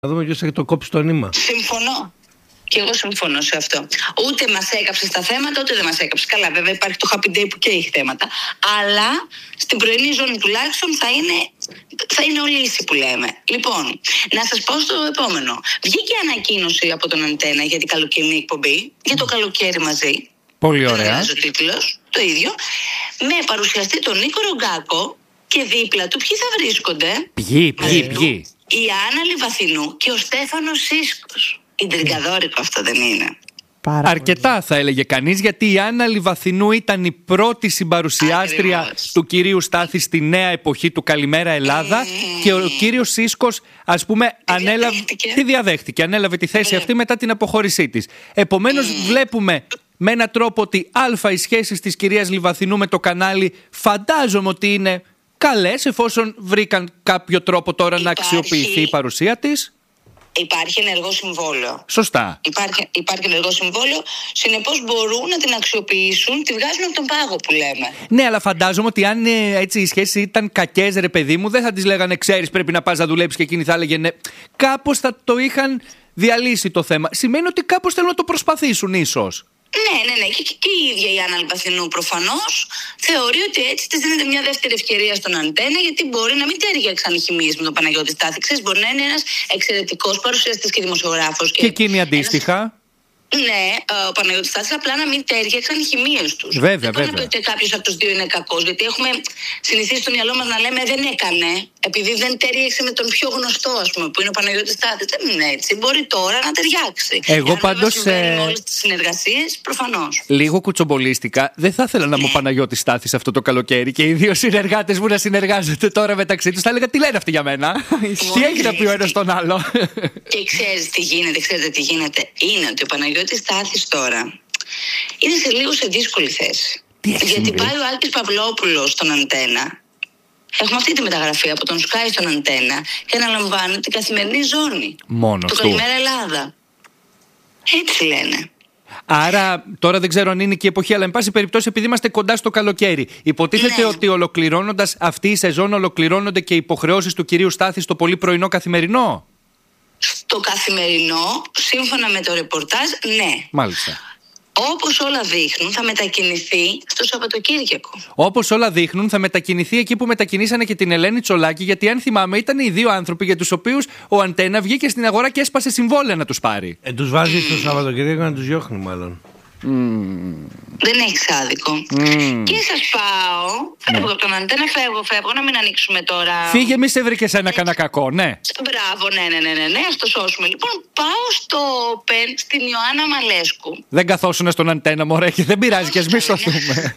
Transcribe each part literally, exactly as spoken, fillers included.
Να δούμε ποιος έχει το κόψει το νήμα. Συμφωνώ. Και εγώ συμφωνώ σε αυτό. Ούτε μας έκαψε στα θέματα, ούτε δεν μας έκαψε. Καλά, βέβαια υπάρχει το Happy Day που και έχει θέματα. Αλλά στην πρωινή ζώνη τουλάχιστον θα είναι, θα είναι όλοι ίσοι που λέμε. Λοιπόν, να σας πω στο επόμενο. Βγήκε ανακοίνωση από τον Αντένα για την καλοκαιρινή εκπομπή, για το καλοκαίρι μαζί. Πολύ ωραία. Δεν ο τίτλος, το ίδιο. Με παρουσιαστή τον Νίκο Ρογκάκο και δίπλα του ποιοι θα βρίσκονται. Ποιοι, ποιοι, ποιοι. Η Άννα Λιβαθινού και ο Στέφανος Σίσκος. Ιντριγκαδόρικο αυτό δεν είναι? Πάρα Αρκετά πολύ. θα έλεγε κανείς, γιατί η Άννα Λιβαθινού ήταν η πρώτη συμπαρουσιάστρια Ακριβώς. του κυρίου Στάθη στη νέα εποχή του Καλημέρα Ελλάδα Mm. και ο κύριος Σίσκος, ας πούμε, Τη ανέλαβε, διαδέχτηκε. τη διαδέχτηκε, ανέλαβε τη θέση Mm. αυτή μετά την αποχώρησή της. Επομένως Mm. βλέπουμε με έναν τρόπο ότι α, οι σχέσεις της κυρίας Λιβαθινού με το κανάλι φαντάζομαι ότι είναι καλές, εφόσον βρήκαν κάποιο τρόπο τώρα να Υπάρχει- αξιοποιηθεί η παρουσία της. Υπάρχει ενεργό συμβόλαιο. Σωστά. Υπάρχει, υπάρχει ενεργό συμβόλαιο, συνεπώς μπορούν να την αξιοποιήσουν, τη βγάζουν από τον πάγο που λέμε. Ναι, αλλά φαντάζομαι ότι αν ε, έτσι οι σχέσεις ήταν κακές, ρε παιδί μου, δεν θα τις λέγανε ξέρεις πρέπει να πας να δουλέψεις και εκείνη θα έλεγε ναι. Κάπως θα το είχαν διαλύσει το θέμα. Σημαίνει ότι κάπως θέλουν να το προσπαθήσουν ίσως. Ναι, ναι, ναι. Και, και, και η ίδια η Άννα Λιβαθινού προφανώς θεωρεί ότι έτσι της δίνεται μια δεύτερη ευκαιρία στον Αντένα, γιατί μπορεί να μην τέριαξαν οι χημίες με τον Παναγιώτη Στάθη. Ξέρεις, μπορεί να είναι ένας εξαιρετικός παρουσιαστής και δημοσιογράφος. Και, και εκείνη αντίστοιχα. Ένας... Ναι, ο Παναγιώτης Στάθης, απλά να μην τέριαξαν οι χημίες τους. Βέβαια, δεν μπορεί να βέβαια. πει ότι κάποιος από τους δύο είναι κακός, γιατί έχουμε συνηθίσει στο μυαλό μας να λέμε δεν έκανε, επειδή δεν τέριαξε με τον πιο γνωστό, ας πούμε, που είναι ο Παναγιώτης Στάθης. Δεν είναι έτσι. Μπορεί τώρα να ταιριάξει. Εγώ Εάν πάντως, βέβαια συμβαίνουν ε, όλες τις συνεργασίες, προφανώς. Λίγο κουτσομπολίστικα, δεν θα ήθελα να μου Παναγιώτη Στάθης αυτό το καλοκαίρι και οι δύο συνεργάτες μου να συνεργάζονται τώρα μεταξύ τους. Θα έλεγα τι λένε αυτοί για μένα. Τι έχει να πει ο ένας τον άλλο. Και ξέρεις τι γίνεται, ξέρετε τι γίνεται. Είναι ότι ο Παναγιώτης Στάθης τώρα είναι σε λίγο σε δύσκολη θέση. Τι έχει Γιατί συμβεί? πάει ο Άλκης Παυλόπουλος στον Αντένα. Έχουμε αυτή τη μεταγραφή από τον Sky στον Αντένα και αναλαμβάνει την καθημερινή ζώνη. Μόνος του του. Καλημέρα Ελλάδα. Έτσι λένε. Άρα τώρα δεν ξέρω αν είναι και η εποχή, αλλά εν πάση περιπτώσει επειδή είμαστε κοντά στο καλοκαίρι, υποτίθεται Ναι. ότι ολοκληρώνοντας αυτή η σεζόν ολοκληρώνονται και οι υποχρεώσεις του κυρίου Στάθη στο πολύ πρωινό καθημερινό. Στο καθημερινό, σύμφωνα με το ρεπορτάζ, ναι. Μάλιστα. Όπως όλα δείχνουν, θα μετακινηθεί στο Σαββατοκύριακο. Όπως όλα δείχνουν, θα μετακινηθεί εκεί που μετακινήσανε και την Ελένη Τσολάκη, γιατί αν θυμάμαι, ήταν οι δύο άνθρωποι για τους οποίους ο Αντένα βγήκε στην αγορά και έσπασε συμβόλαια να τους πάρει. Ε, τους βάζει στο Σαββατοκύριακο να τους διώχνει μάλλον. Δεν έχει άδικο. Mm. Και σας πάω. Φεύγω από τον Αντένα, φεύγω, φεύγω. Να μην ανοίξουμε τώρα. Φύγε, μη σε βρήκε ένα κανένα κακό, ναι. Μπράβο, ναι, ναι, ναι, ναι, ναι, ας το σώσουμε. Λοιπόν, πάω στο Open στην Ιωάννα Μαλέσκου. Δεν καθόσουν στον Αντένα, μωρέ, και δεν πειράζει και ας μη Όχι, σωθούμε.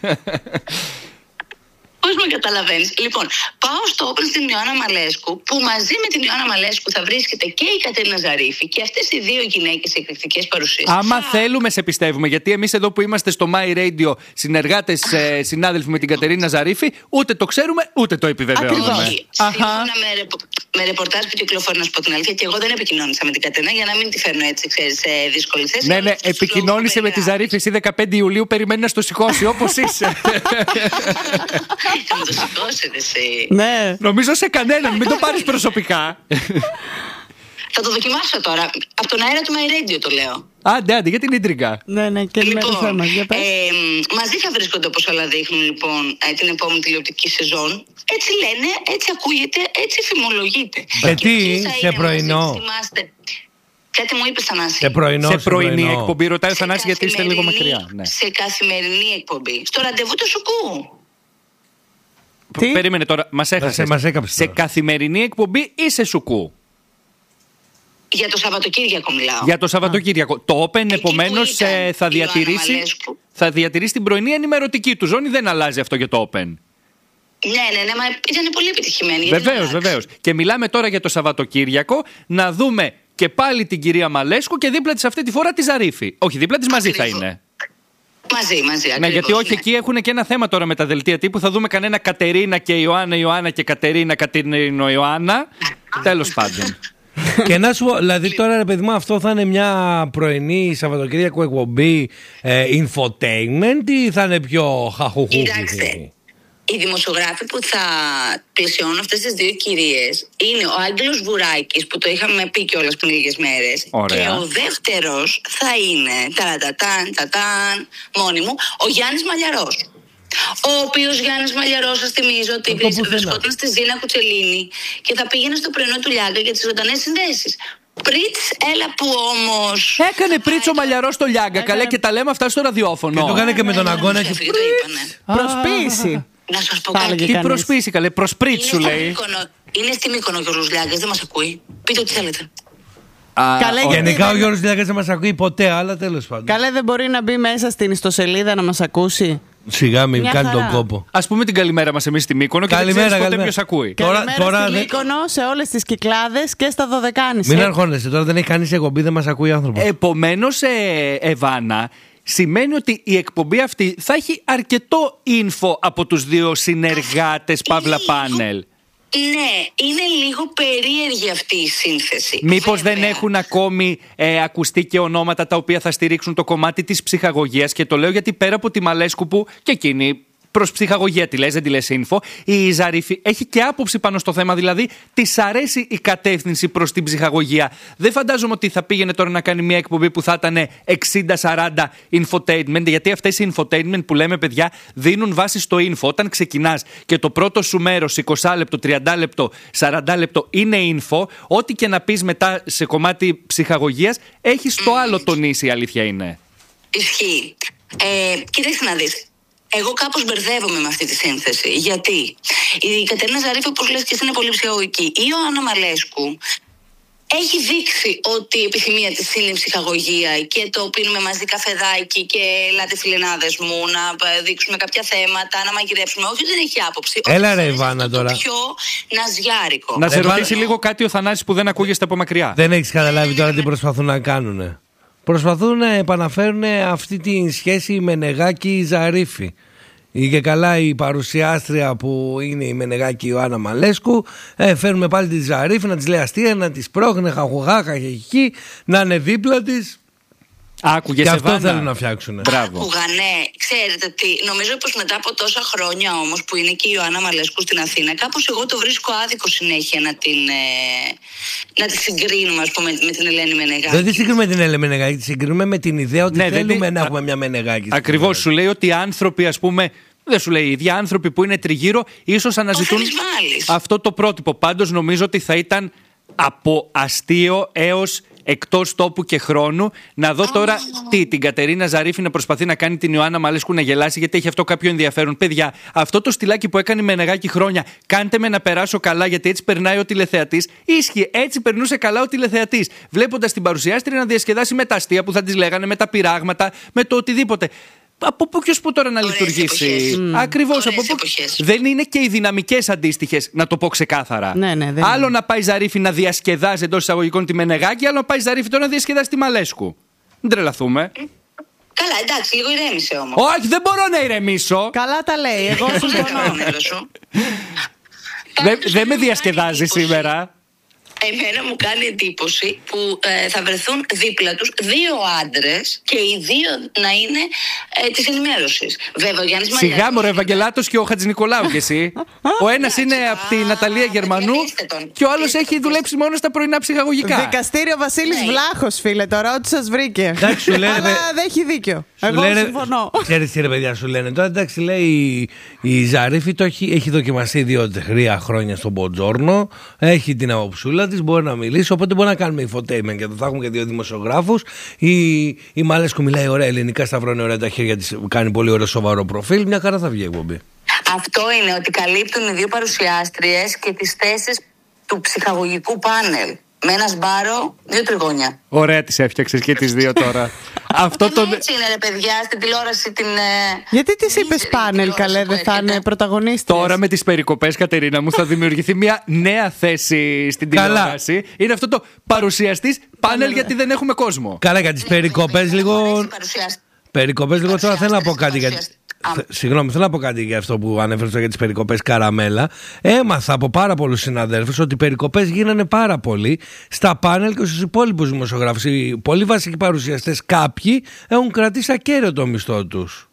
Πώς με καταλαβαίνεις? Λοιπόν, πάω στο Open στην Ιωάννα Μαλέσκου, που μαζί με την Ιωάννα Μαλέσκου θα βρίσκεται και η Κατερίνα Ζαρίφη και αυτές οι δύο γυναίκες σε εκρηκτικές παρουσίες. Άμα Θα- θέλουμε, σε πιστεύουμε. Γιατί εμείς εδώ που είμαστε στο My Radio, συνεργάτες, ε, συνάδελφοι με την Κατερίνα Ζαρίφη, ούτε το ξέρουμε, ούτε το επιβεβαιώνουμε. Όχι, σύμφωνα με, ρεπο, με ρεπορτάζ που κυκλοφορεί, να σου πω την αλήθεια, και εγώ δεν επικοινώνησα με την Κατερίνα για να μην τη φέρνω έτσι, ξέρεις, σε δύσκολη θέση. Ναι, Όλους ναι, τους λόγους επικοινώνησε που με τη Ζαρίφη. Εσύ δεκαπέντε Ιουλίου περιμένει να στο σηκώσει όπως είσαι. Θα μου το σηκώσετε εσύ. Ναι. Νομίζω σε κανέναν, μην το πάρεις προσωπικά. Θα το δοκιμάσω τώρα. Από τον αέρα του My Radio το λέω. Άντε, άντε, για την ίντριγκα. Ναι, ναι, και λοιπόν, με μας, για πες. ε, μαζί θα βρίσκονται, όπως όλα δείχνουν, λοιπόν, ε, την επόμενη τηλεοπτική σεζόν. Έτσι λένε, έτσι ακούγεται, έτσι φημολογείται. Ε, Και τι, ποιοι θα σε είναι πρωινό? μαζί, θυμάστε. Κάτι μου είπε, Θανάση. Σε πρωινό, Σε πρωινή πρωινό. εκπομπή, ρωτάει ο Σε Θανάσης γιατί είστε λίγο καθημερινή- μακριά. Ναι. Σε καθημερινή εκπομπή. Στο ραντεβού του Σουκού. Τι? Περίμενε τώρα, μας έχασες. σε- μας έκαψες Σε τώρα. καθημερινή εκπομπή ή σε σουκού? Για το Σαββατοκύριακο μιλάω. Για το Σαββατοκύριακο. Το Open, Εκεί επομένως, που ήταν ε, θα η διατηρήσει, Ιωάννα Μαλέσκου. θα διατηρήσει την πρωινή ενημερωτική του ζώνη. Δεν αλλάζει αυτό για το Open. Ναι, ναι, ναι, μα ήταν πολύ επιτυχημένη. γιατί να Βεβαίως, αλλάξει. βεβαίως. Και μιλάμε τώρα για το Σαββατοκύριακο να δούμε και πάλι την κυρία Μαλέσκου και δίπλα της αυτή τη φορά τη Ζαρίφη. Όχι, δίπλα της μαζί θα Ακριβώς. είναι. Μαζί, μαζί. Ναι, ακριβώς, γιατί όχι, ναι. εκεί έχουν και ένα θέμα τώρα με τα δελτία τύπου. Θα δούμε κανένα Κατερίνα και Ιωάννα, Ιωάννα και Κατερίνα, Κατερίνο, Ιωάννα. Τέλος πάντων. Και να σου πω, δηλαδή τώρα ρε παιδί μου, αυτό θα είναι μια πρωινή Σαββατοκύριακο εκπομπή ε, infotainment ή θα είναι πιο χαχουχούχη? Κοιτάξτε, οι δημοσιογράφοι που θα πλαισιώνουν αυτές τις δύο κυρίες είναι ο Άγγελος Βουράκης, που το είχαμε πει κιόλας πριν λίγες μέρες. Ωραία. Και ο δεύτερος θα είναι ταρατατάν, τατάν, μόνη μου, ο Γιάννης Μαλιαρός. Ο οποίος Γιάννης Μαλιαρός, σας θυμίζω ότι βρισκόταν στη Ζήνα Κουτσελίνη και θα πήγαινε στο πρωινό του Λιάγκα για τις ζωντανές συνδέσεις. Πριτς, έλα που όμως. Έκανε πριτς ο Μαλιαρός στο Λιάγκα, καλέ, και τα λέμε αυτά στο ραδιόφωνο. Και το έκανε και με τον αγώνα. Και Και... το είπανε. Προσποίηση. Να σας πω Θα κάτι. έλεγε Τι κανείς. προσποίηση, καλέ, προς πριτς σου Είναι στη λέει. Μύκονο- Είναι στη Μύκονο ο Γιώργος Λιάγκας, δεν μας ακούει. Πείτε ό,τι θέλετε. Α, Καλέ, ωραία. Γενικά ο Γιώργος Λιάγκας δεν μας ακούει ποτέ, αλλά τέλος πάντων. Καλέ, δεν μπορεί να μπει μέσα στην ιστοσελίδα να μας ακούσει. Σιγά μην Μια κάνει χαρά. τον κόπο. Ας πούμε την καλημέρα μας εμείς στη Μύκονο και Καλημέρα, δεν ξέρεις ποτέ καλημέρα. ποιος ακούει. Τώρα- Καλημέρα τώρα στη δεν- Μύκονο, σε όλες τις Κυκλάδες και στα Δωδεκάνησα. Μην αρχώνεσαι, τώρα δεν έχει κανείς εκπομπή, δεν μας ακούει άνθρωπο. Επομένως, ε, Εβάνα, σημαίνει ότι η εκπομπή αυτή θα έχει αρκετό info από τους δύο συνεργάτες Παύλα Λίγο. Πάνελ. Ναι, είναι λίγο περίεργη αυτή η σύνθεση. Μήπως δεν Βέβαια. έχουν ακόμη ε, ακουστεί και ονόματα τα οποία θα στηρίξουν το κομμάτι της ψυχαγωγίας, και το λέω γιατί πέρα από τη Μαλέσκου που και εκείνη προς ψυχαγωγία τη λες, δεν τη λες info, η Ζαρίφη έχει και άποψη πάνω στο θέμα, δηλαδή της αρέσει η κατεύθυνση προς την ψυχαγωγία. Δεν φαντάζομαι ότι θα πήγαινε τώρα να κάνει μια εκπομπή που θα ήταν εξήντα σαράντα infotainment, γιατί αυτές οι infotainment που λέμε, παιδιά, δίνουν βάση στο info. Όταν ξεκινάς και το πρώτο σου μέρος, είκοσι λεπτό, τριάντα λεπτό, σαράντα λεπτό είναι info, ό,τι και να πεις μετά σε κομμάτι ψυχαγωγίας, έχεις το άλλο τονίσει, η αλήθεια είναι. Ισχύει. Ε, κοίταξε να δεις. Εγώ κάπως μπερδεύομαι με αυτή τη σύνθεση. Γιατί η Κατερίνα Ζαρίφη, όπως λες και εσύ, είναι πολύ ψυχαγωγική. Η Ιωάννα Μαλέσκου έχει δείξει ότι η επιθυμία της είναι η ψυχαγωγία και το πίνουμε μαζί καφεδάκι και ελάτε φιλενάδες μου να δείξουμε κάποια θέματα, να μαγειρέψουμε. Όχι, δεν έχει άποψη. Έλα, Όχι, ρε, είναι Ιβάνα, αυτό τώρα. Το πιο ναζιάρικο. Να σε Εβάνα- ρωτήσει λίγο κάτι ο Θανάσης που δεν ακούγεστε από μακριά. Δεν έχεις καταλάβει τώρα τι προσπαθούν να κάνουν. Προσπαθούν να επαναφέρουν αυτή τη σχέση Μενεγάκη-Ζαρίφη. Ή και καλά η παρουσιάστρια που είναι η Μενεγάκη Ιωάννα Μαλέσκου, ε, φέρνουμε πάλι τη Ζαρίφη να της λέει αστεία, να της πρόχνε χαχουχάχα χεχική, να είναι δίπλα της. Άκουγες, Και αυτό Εβάνα? θέλουν να φτιάξουν. Μπράβο. Άκουγα, ναι. Ξέρετε τι, νομίζω πως μετά από τόσα χρόνια όμως που είναι και η Ιωάννα Μαλέσκου στην Αθήνα, κάπως εγώ το βρίσκω άδικο συνέχεια να την, ε, να τη συγκρίνουμε, ας πούμε, με την Ελένη Μενεγάκη. Δεν τη συγκρίνουμε την Ελένη Μενεγάκη, τη συγκρίνουμε με την ιδέα ότι Ναι, δεν θέλουμε τη- να α- έχουμε μια Μενεγάκη. Ακριβώς, σου λέει ότι οι άνθρωποι, ας πούμε, δεν σου λέει οι ίδιοι άνθρωποι που είναι τριγύρω, ίσως αναζητούν Φέλης Μάλης. αυτό το πρότυπο. Πάντως νομίζω ότι θα ήταν από αστείο έως εκτός τόπου και χρόνου να δω τώρα τι, την Κατερίνα Ζαρίφη να προσπαθεί να κάνει την Ιωάννα Μαλέσκου να γελάσει, γιατί έχει αυτό κάποιο ενδιαφέρον. Παιδιά, αυτό το στυλάκι που έκανε με Μενεγάκη χρόνια, κάντε με να περάσω καλά, γιατί έτσι περνάει ο τηλεθεατής. Ίσχυε, έτσι περνούσε καλά ο τηλεθεατής. Βλέποντας την παρουσιάστρια να διασκεδάσει με τα αστεία που θα της λέγανε, με τα πειράγματα, με το οτιδήποτε. Από πού ποιος που τώρα να Ωραίες λειτουργήσει. εποχές. Mm. Ακριβώς. Ωραίες Από πού. εποχές. Δεν είναι και οι δυναμικές αντίστοιχες, να το πω ξεκάθαρα. Ναι, ναι, δεν άλλο είναι. να πάει Ζαρίφη να διασκεδάζει εντός εισαγωγικών τη Μενεγάκη, άλλο να πάει Ζαρίφη τώρα να διασκεδάσει τη Μαλέσκου. Μην τρελαθούμε. Καλά, εντάξει, λίγο ηρέμησε όμως. Όχι, δεν μπορώ να ηρεμήσω. Καλά τα λέει, εγώ Πώς δεν συμφωνώ. κάνω νεύρο σου. Δεν Πάντως, δεν με μου κάνει διασκεδάζει εντύπωση. σήμερα. Εμένα μου κάνει εντύπωση που ε, θα βρεθούν δίπλα τους δύο άντρες και οι δύο να είναι ε, της ενημέρωσης. Βέβαια, ο Γιάννης Σιγά Μαλιαρός- μωρέ, Ευαγγελάτος και ο Χατζηνικολάου κι εσύ. Ο ένας είναι από την Ναταλία Γερμανού διαλύστε τον. και ο άλλος Διαλύστε έχει τον. δουλέψει μόνο στα πρωινά ψυχαγωγικά. Δικαστήριο Βασίλης Ναι. Βλάχος, φίλε, τώρα ό,τι σας βρήκε. Εντάξει, σου λένε, Αλλά παι- δεν έχει δίκιο. Σου Εγώ λένε- συμφωνώ. Ξέρεις τι ρε παιδιά σου λένε. Τώρα εντάξει λέει η, η Ζαρίφη το έχει, έχει δοκιμαστεί δύο τρία χρόνια στον Μποτζόρνο. Έχει την αποψούλα της, μπορεί να μιλήσει. Οπότε μπορεί να κάνουμε infotainment και θα έχουμε και δύο δημοσιογράφους. Η, η Μαλέσκου μιλάει ωραία ελληνικά, σταυρώνει ωραία τα χέρια της, κάνει πολύ ωραίο σοβαρό προφίλ. Μια χαρά θα βγει η εκπομπή. Αυτό είναι ότι καλύπτουν οι δύο παρουσιάστριες και τις θέσεις του ψυχαγωγικού πάνελ. Με ένα σπάρο, δύο τριγώνια. Ωραία τις έφτιαξες και τις δύο τώρα. Αυτό το... Έτσι είναι ρε παιδιά, στην τηλεόραση την... ε, Γιατί τις είπες μίζερη πάνελ, τηλεόραση καλέ, που δεν θα έρχεται. είναι πρωταγωνίστρες. Τώρα με τις περικοπές, Κατερίνα μου, θα δημιουργηθεί μια νέα θέση στην Καλά. τηλεόραση. Είναι αυτό το παρουσιαστής πάνελ, γιατί δεν έχουμε κόσμο. Καλά, για τις περικοπές λίγο. Περικοπές λίγο τώρα θέλω να πω κάτι για... Θε- Συγγνώμη, θέλω να πω κάτι για αυτό που ανέφερες για τις περικοπές Καραμέλα. Έμαθα από πάρα πολλούς συναδέλφους ότι οι περικοπές γίνανε πάρα πολύ στα πάνελ και στους υπόλοιπους δημοσιογράφους. Οι πολύ βασικοί παρουσιαστές, κάποιοι έχουν κρατήσει ακέραιο το μισθό τους.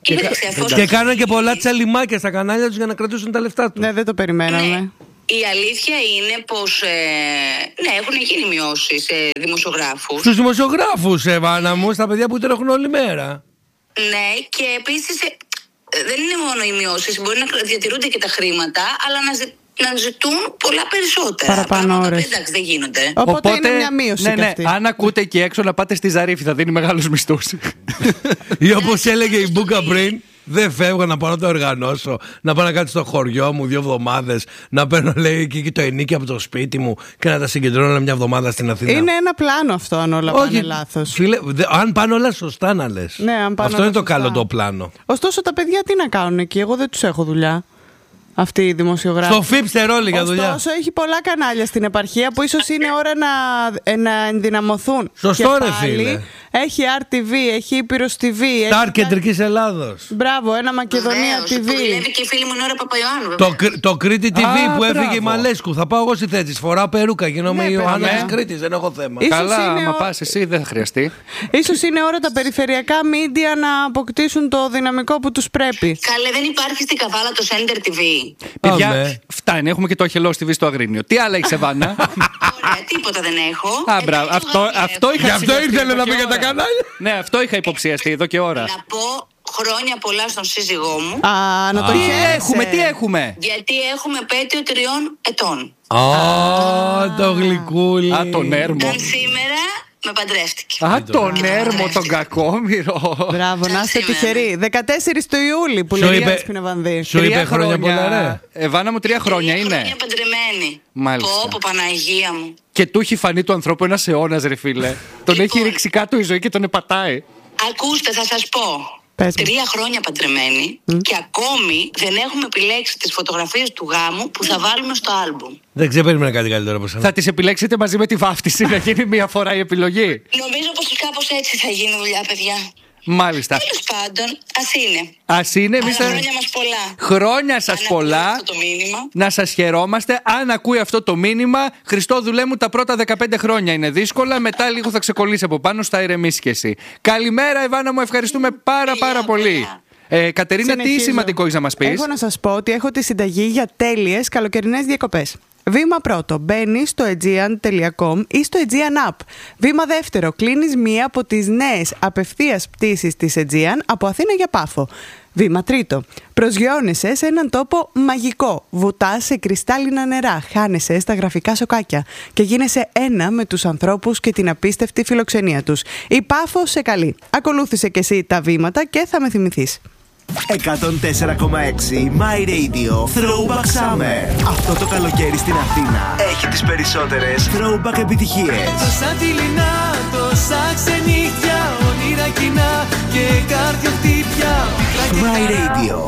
Και, κα... και κάνανε και πολλά τσαλιμάκια στα κανάλια τους για να κρατήσουν τα λεφτά τους. Ναι, δεν το περιμέναμε. Ναι. Η αλήθεια είναι πως ε, ναι, έχουν γίνει μειώσεις σε δημοσιογράφους. Στους δημοσιογράφους, Εβάνα μου, στα παιδιά που τρέχουν όλη μέρα. Ναι, και επίσης ε, δεν είναι μόνο οι μειώσεις, μπορεί να διατηρούνται και τα χρήματα, αλλά να, ζη, να ζητούν πολλά περισσότερα. Παραπάνω ώρες. Εντάξει, δεν γίνονται. Οπότε, Οπότε είναι μια μείωση. Ναι, ναι, αυτή. αν ακούτε εκεί έξω να πάτε στη Ζαρίφη, θα δίνει μεγάλους μισθούς. Ή όπως έλεγε η Μπούκα πριν, δεν φεύγω να πάω να το οργανώσω. Να πάω να κάτσω στο χωριό μου δύο εβδομάδες. Να παίρνω, λέει, εκεί και το ενίκη από το σπίτι μου και να τα συγκεντρώνω μια εβδομάδα στην Αθήνα. Είναι ένα πλάνο αυτό, αν όλα Όχι, πάνε λάθος. Φίλε, δε, αν πάνε όλα σωστά να λες. Ναι, αν πάνε αυτό όλα είναι το σωστά. καλό το πλάνο. Ωστόσο, τα παιδιά τι να κάνουν εκεί, εγώ δεν τους έχω δουλειά. Αυτοί οι δημοσιογράφοι. Στο Φίπστερ όλοι για δουλειά. Ωστόσο, έχει πολλά κανάλια στην επαρχία που ίσως είναι ώρα να, να ενδυναμωθούν. Σωστό, και ρε πάλι, φίλε. Έχει αρ τι βι, έχει Ήπειρος τι βι. Σταρ Κεντρικής Ελλάδος. Μπράβο, ένα Μακεδονία Βεβαίως, τι βι. που δουλεύει και η φίλη μου η Νόρα Παπαϊωάννου, βέβαια. Το, Κρ- το Κρήτη τι βι Α, που έφυγε μπράβο. η Μαλέσκου. Θα πάω εγώ στη θέση της. Φοράω περούκα. Γίνομαι Ναι, η Ιωάννα παιδιά. της Κρήτης. Δεν έχω θέμα. Ίσως Καλά, είναι άμα ο- πας εσύ δεν θα χρειαστεί. Ίσως είναι ώρα τα περιφερειακά μίντια να αποκτήσουν το δυναμικό που τους πρέπει. Καλέ, δεν υπάρχει στην Καβάλα το Center τι βι. Παιδιά, Αμέ. φτάνει. Έχουμε και το Hello τι βι στο Αγρίνιο. Τι άλλα έχει, Εβάνα? Ωραία, τίποτα δεν έχω. Α, μπράβο. Εντάξει, Αυτό, εγώ αυτό έχω. είχα Γι' αυτό ψηλιαστεί ήρθανε εδώ να και πει για τα ώρα. κανάλια. Ναι, αυτό είχα υποψιαστεί εδώ και ώρα. Να πω χρόνια πολλά στον σύζυγό μου, Α, να το Τι χαίρεσαι. έχουμε, τι έχουμε. γιατί έχουμε πέτειο τριών ετών. Α, το γλυκούλι. Α, τον έρμο. Αν σήμερα με παντρεύτηκε. Α, τον έρμο, τον κακόμοιρο. Μπράβο, να είστε Σήμερα, τυχεροί. δεκατέσσερις του Ιούλη που Σου λέει είπε- Γιάννης Πινεβανδύ. Σου είπε χρόνια πολλά, ρε. Εβάνα μου, τρία χρόνια Τρία είναι. χρόνια παντρεμένη. Μάλιστα. Πω, πω, Παναγία μου. Και του έχει φανεί του ανθρώπου ένα αιώνα, ρε φίλε. Τον έχει Λοιπόν. ρίξει κάτω η ζωή και τον επατάει. Ακούστε, θα σας πω. Πες μου. Τρία χρόνια παντρεμένοι και ακόμη δεν έχουμε επιλέξει τις φωτογραφίες του γάμου που θα βάλουμε στο άλμπουμ. Δεν ξεπέριμενα κάτι καλύτερο από σένα. Θα τις επιλέξετε μαζί με τη βάφτιση να γίνει μία φορά η επιλογή. Νομίζω πως κάπως έτσι θα γίνει δουλειά, παιδιά. Μάλιστα. Τέλος πάντων, ας είναι. Ας είναι, εμείς Αλλά θα... χρόνια μας πολλά. Χρόνια σας Αν πολλά. ακούτε αυτό το μήνυμα. Να σας χαιρόμαστε. Αν ακούει αυτό το μήνυμα, Χριστόδουλέ μου, τα πρώτα δεκαπέντε χρόνια είναι δύσκολα. Μετά λίγο θα ξεκολλήσει από πάνω, θα ηρεμήσει κι εσύ. Καλημέρα, Εβάνα μου, ευχαριστούμε πάρα Φιλιά πάρα πολύ. πολλά. Ε, Κατερίνα, τι Συνεχίζω. σημαντικό έχεις να μας πεις? Έχω να σας πω ότι έχω τη συνταγή για τέλειες καλοκαιρινές διακοπές. Βήμα πρώτο, μπαίνεις στο aegean τελεία com ή στο Aegean App. Βήμα δεύτερο, κλείνεις μία από τις νέες απευθείας πτήσεις της Aegean από Αθήνα για Πάφο. Βήμα τρίτο, προσγειώνεσαι σε έναν τόπο μαγικό. Βουτάς σε κρυστάλλινα νερά, χάνεσαι στα γραφικά σοκάκια και γίνεσαι ένα με τους ανθρώπους και την απίστευτη φιλοξενία τους. Η Πάφος σε καλεί. Ακολούθησε και εσύ τα βήματα και θα με θυμηθείς. εκατόν τέσσερα κόμμα έξι My Radio Throwback Summer. Αυτό το καλοκαίρι στην Αθήνα έχει τις περισσότερες throwback επιτυχίες. Τόσα δειλινά, τόσα ξενύχια, όνειρα κοινά και καρδιοχτύπια. My Radio.